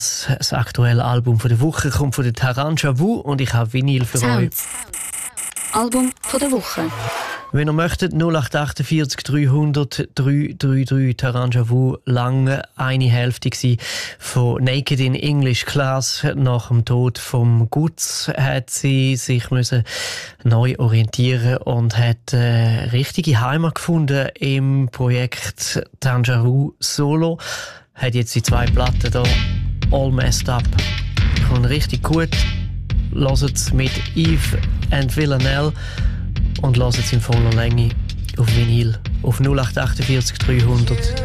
Das aktuelle Album von der Woche kommt von der Taranja Wu und ich habe Vinyl für euch. Album von der Woche. Wenn ihr möchtet, 0848 300 333 Taranja Wu, lange eine Hälfte gsi von Naked in English Class. Nach dem Tod vom Gutz hat sie sich müssen neu orientieren und hat richtige Heimat gefunden im Projekt Taranja Wu Solo. Hat jetzt die 2 Platten hier, All Messed Up. Kommt richtig gut. Hört es mit Yves and Villanelle und hört es in voller Länge auf Vinyl auf 0848 300